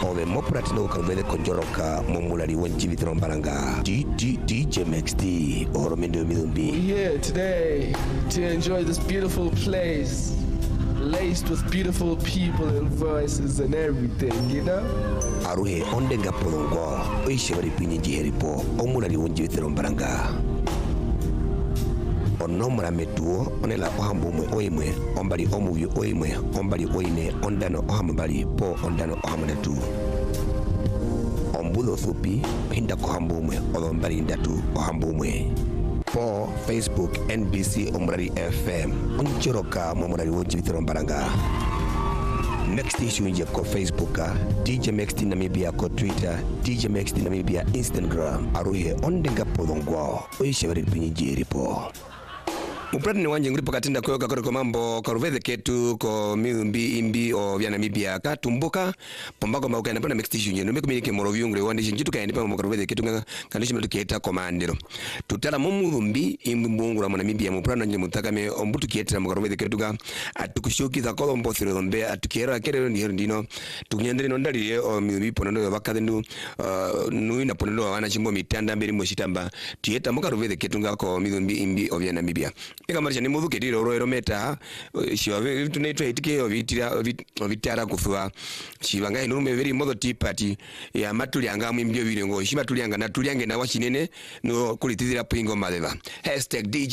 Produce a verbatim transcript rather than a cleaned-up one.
ove mopratino kalvede konjoroka momulali wanjibi trombalanga D D DJ Max D or Mendo Midumbi. We're here today to enjoy this beautiful place, laced with beautiful people and voices and everything, you know? Aruhe ondenga polongo oishabari pinyi heripo omulali wanjibi trombalanga. Onomra metuo onela ohambumwe oimwe ombali omuyu oimwe ombali oine ondano ohambali po ondano ohamunatu ombulo thupi hinda kohambumwe odombali ndatu ohambumwe po Facebook N B C Omrari F M onchoroka momurari wonjibitero mbaranga. Next issue inje ko Facebook, D J Max D Namibia ko Twitter, D J Max D Namibia Instagram. Aruhe ondenga polongwa oishabari pinyi jeripo. Muprati ni wanje nguri pokatinda kwa kakore kwa mambo karuveze ketu kwa miumbi imbi o vya Namibia ka tumbuka pombako mauka na pona mextishu nye nume kumilike moroviu ngure wandi shinjitu kaya nipa mkaruveze ketu nga kandishi melu kieta komandiro tutala mumurumbi imbi mbungura mwa Namibia muprati nje mutakame ombutu kieta mkaruveze ketu nga atukushuki za kolo mbothiro zombe atukera kere ni hero ndino tukunyandere nondali o miumbi ponondo ya wakadendu nui na ponondo wa wana chimbo mitanda mberi moshitamba tieta mkaruveze ketu nga kwa miumbi imbi o vya Namibia. Eka marisha ni mudu kediro roero meta shiwa vitu neto hitike ovitira ovitara kufua shiwa ngai nurume veri modo tipati ya matuli anga mwimbio vilengo shima tulianga na tuliange na wachinene no kulitizira pingo madeva hashtag D J